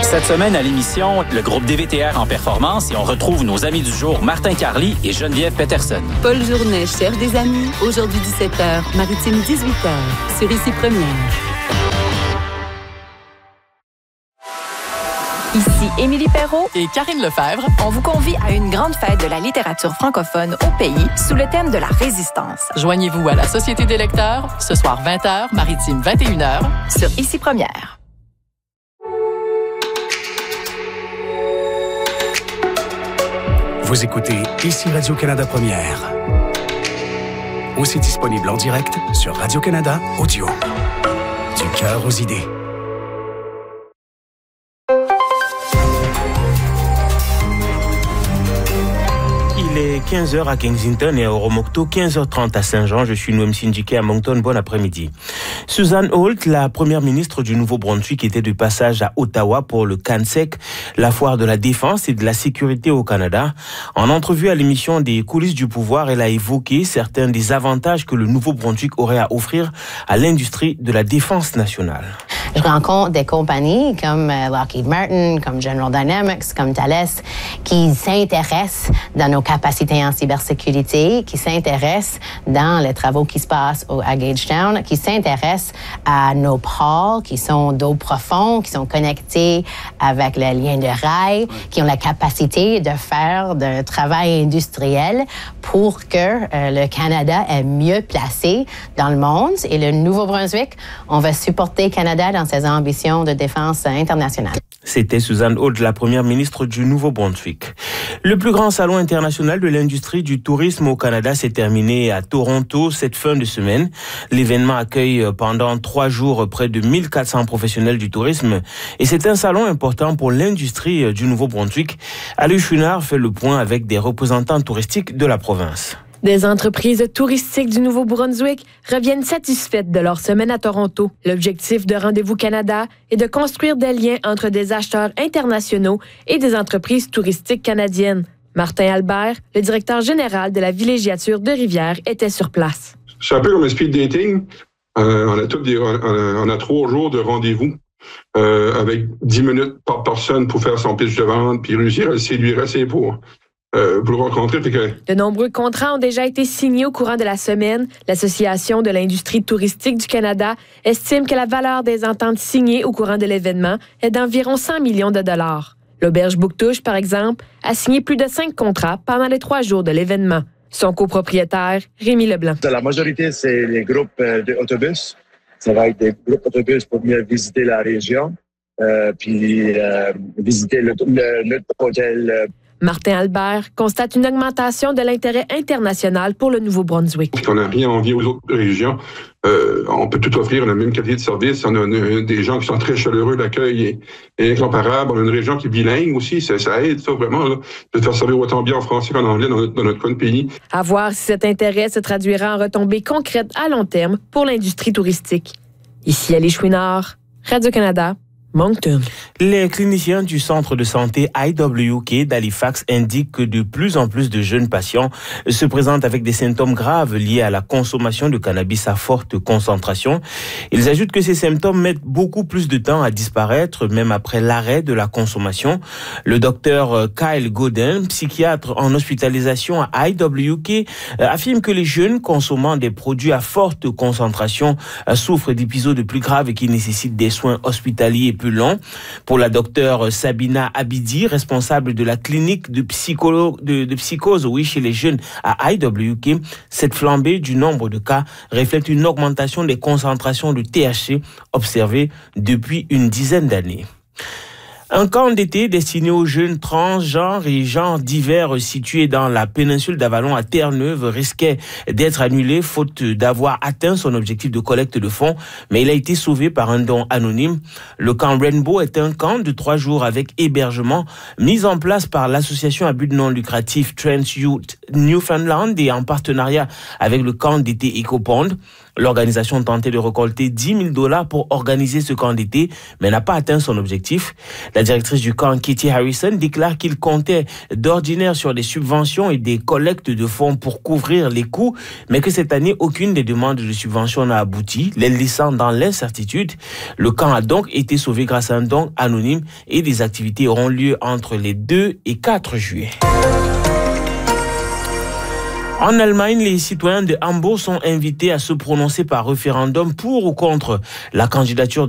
Cette semaine à l'émission, le groupe DVTR en performance et on retrouve nos amis du jour Martin Carly et Geneviève Peterson. Paul Journet, chef des amis, aujourd'hui 17h, Maritime 18h, sur Ici Première. Ici Émilie Perrault et Karine Lefebvre. On vous convie à une grande fête de la littérature francophone au pays sous le thème de la résistance. Joignez-vous à la Société des lecteurs ce soir 20h, Maritime 21h, sur Ici Première. Vous écoutez Ici Radio-Canada Première. Aussi disponible en direct sur Radio-Canada Audio. Du cœur aux idées. Il est 15h à Kensington et à Oromocto, 15h30 à Saint-Jean. Je suis Noam Sindike à Moncton. Bon après-midi. Susan Holt, la première ministre du Nouveau-Brunswick, était de passage à Ottawa pour le CanSec, la foire de la défense et de la sécurité au Canada. En entrevue à l'émission des coulisses du pouvoir, elle a évoqué certains des avantages que le Nouveau-Brunswick aurait à offrir à l'industrie de la défense nationale. Je rencontre des compagnies comme Lockheed Martin, comme General Dynamics, comme Thales, qui s'intéressent dans nos capacités en cybersécurité, qui s'intéressent dans les travaux qui se passent à Gagetown, qui s'intéressent à nos ports qui sont d'eau profonde, qui sont connectés avec les liens de rail, qui ont la capacité de faire de travail industriel pour que le Canada est mieux placé dans le monde. Et le Nouveau-Brunswick, on va supporter le Canada dans ses ambitions de défense internationale. C'était Susan Holt, la première ministre du Nouveau-Brunswick. Le plus grand salon international de l'industrie du tourisme au Canada s'est terminé à Toronto cette fin de semaine. L'événement accueille pendant 3 jours près de 1400 professionnels du tourisme et c'est un salon important pour l'industrie du Nouveau-Brunswick. Ali Chouinard fait le point avec des représentants touristiques de la province. Des entreprises touristiques du Nouveau-Brunswick reviennent satisfaites de leur semaine à Toronto. L'objectif de Rendez-vous Canada est de construire des liens entre des acheteurs internationaux et des entreprises touristiques canadiennes. Martin Albert, le directeur général de la villégiature de Rivière, était sur place. C'est un peu comme un speed dating. On a 3 jours de rendez-vous avec 10 minutes par personne pour faire son pitch de vente puis réussir à le séduire assez pour le rencontrer. De nombreux contrats ont déjà été signés au courant de la semaine. L'Association de l'industrie touristique du Canada estime que la valeur des ententes signées au courant de l'événement est d'environ 100 millions de dollars. L'auberge Bouctouche, par exemple, a signé plus de 5 contrats pendant les 3 jours de l'événement. Son copropriétaire, Rémi Leblanc. La majorité, c'est les groupes d'autobus. Ça va être des groupes d'autobus pour venir visiter la région, puis visiter notre hôtel. Martin Albert constate une augmentation de l'intérêt international pour le Nouveau-Brunswick. On n'a rien à envier aux autres régions. On peut tout offrir, la même qualité de service. On a des gens qui sont très chaleureux, l'accueil est incomparable. On a une région qui est bilingue aussi, ça aide ça vraiment là, de faire servir autant bien en français qu'en anglais dans notre coin de pays. À voir si cet intérêt se traduira en retombées concrètes à long terme pour l'industrie touristique. Ici Ali Chouinard, Radio-Canada. Moncton. Les cliniciens du centre de santé IWK d'Halifax indiquent que de plus en plus de jeunes patients se présentent avec des symptômes graves liés à la consommation de cannabis à forte concentration. Ils ajoutent que ces symptômes mettent beaucoup plus de temps à disparaître, même après l'arrêt de la consommation. Le docteur Kyle Godin, psychiatre en hospitalisation à IWK, affirme que les jeunes consommant des produits à forte concentration souffrent d'épisodes plus graves et qui nécessitent des soins hospitaliers plus long. Pour la docteure Sabina Abidi, responsable de la clinique de psychose chez les jeunes à IWK, cette flambée du nombre de cas reflète une augmentation des concentrations de THC observées depuis une dizaine d'années. Un camp d'été destiné aux jeunes transgenres et genres divers situé dans la péninsule d'Avalon à Terre-Neuve risquait d'être annulé faute d'avoir atteint son objectif de collecte de fonds, mais il a été sauvé par un don anonyme. Le camp Rainbow est un camp de 3 jours avec hébergement mis en place par l'association à but non lucratif Trans Youth Newfoundland et en partenariat avec le camp d'été EcoPond. L'organisation tentait de récolter $10,000 pour organiser ce camp d'été, mais n'a pas atteint son objectif. La directrice du camp, Katie Harrison, déclare qu'il comptait d'ordinaire sur des subventions et des collectes de fonds pour couvrir les coûts, mais que cette année, aucune des demandes de subvention n'a abouti, les laissant dans l'incertitude. Le camp a donc été sauvé grâce à un don anonyme et des activités auront lieu entre les 2 et 4 juillet. En Allemagne, les citoyens de Hambourg sont invités à se prononcer par référendum pour ou contre la candidature